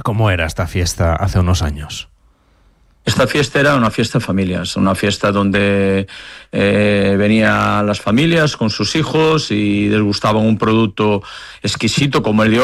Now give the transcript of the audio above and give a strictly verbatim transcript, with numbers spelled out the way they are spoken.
¿Cómo era esta fiesta hace unos años? Esta fiesta era una fiesta de familias, una fiesta donde eh, venían las familias con sus hijos y les gustaba un producto exquisito como el de